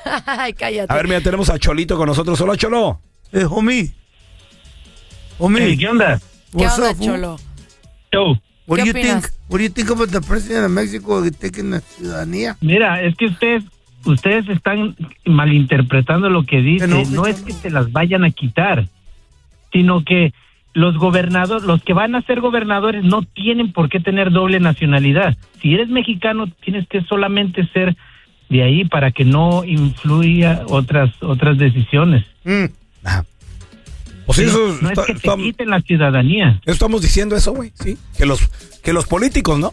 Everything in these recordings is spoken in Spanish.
Ay, cállate. A ver, mira, tenemos a Cholito con nosotros. Hola, Cholo. Homie. Hey, ¿qué onda? ¿Qué What's onda, up, Cholo? Yo. What ¿Qué do you opinas? think? What do you think about the president of Mexico taking la ciudadanía? Mira, es que ustedes están malinterpretando lo que dice. No, No es que se las vayan a quitar, sino que los gobernadores, los que van a ser gobernadores, no tienen por qué tener doble nacionalidad. Si eres mexicano, tienes que solamente ser de ahí para que no influya otras decisiones. Ajá. O sea, eso No es que te quiten la ciudadanía. estamos diciendo eso, güey, sí. Que los políticos, ¿no?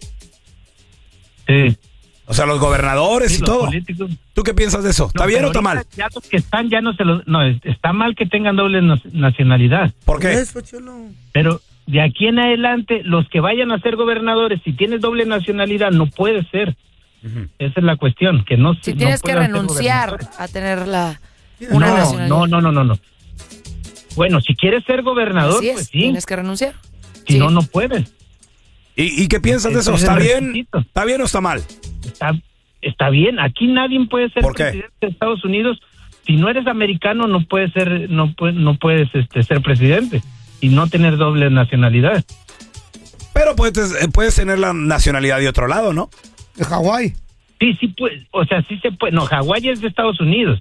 Sí. O sea, los gobernadores Sí, y los todo. políticos. ¿Tú qué piensas de eso? ¿Está No, bien o pero está mal? ahorita ya los que están ya no se los... No, está mal que tengan doble nacionalidad. ¿Por qué? Eso, Cholo. Pero de aquí en adelante, los que vayan a ser gobernadores, si tienes doble nacionalidad, no puede ser. Esa es la cuestión, que no Si no tienes que puedan ser renunciar gobernadores. a tener una nacionalidad. No. Bueno, si quieres ser gobernador, Así es, pues sí. tienes que renunciar. Si Sí. no, no puedes. ¿Y qué piensas de eso? Ese es ¿Está el bien? requisito. ¿Está bien o está mal? Está bien. Aquí nadie puede ser ¿Por qué? presidente de Estados Unidos. Si no eres americano, no puedes ser, no puedes ser presidente y no tener doble nacionalidad. Pero puedes tener la nacionalidad de otro lado, ¿no? De Hawái. Sí, pues, o sea, sí se puede. No, Hawái es de Estados Unidos.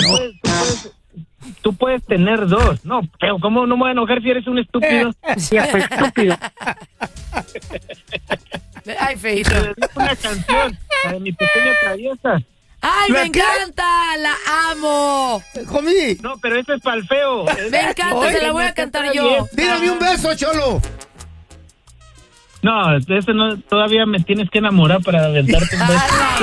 Tú puedes tener dos. No, pero ¿cómo no me voy a enojar si eres un estúpido? Viejo estúpido. Ay, feito. Te dedico una canción, la de Mi Pequeña Traviesa. Ay, ¿La me qué? encanta, la amo. Homie, No, pero ese es para el feo. Me encanta, se la voy a cantar yo. tírame un beso, Cholo. No, ese no, todavía me tienes que enamorar para aventarte un beso.